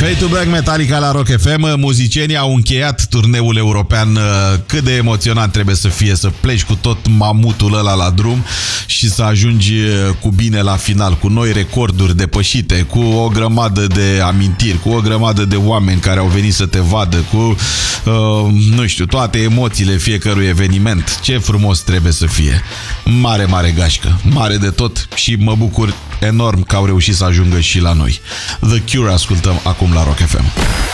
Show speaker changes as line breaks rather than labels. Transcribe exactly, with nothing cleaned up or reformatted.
Fade to Black, Metallica la Rock F M. Muzicienii au încheiat turneul european. Cât de emoționant trebuie să fie să pleci cu tot mamutul ăla la drum și să ajungi cu bine la final, cu noi recorduri depășite, cu o grămadă de amintiri, cu o grămadă de oameni care au venit să te vadă, cu, uh, nu știu, toate emoțiile fiecărui eveniment. Ce frumos trebuie să fie. Mare, mare gașcă, mare de tot și mă bucur enorm că au reușit să ajungă și la noi. The Cure ascultăm acum la Rock F M.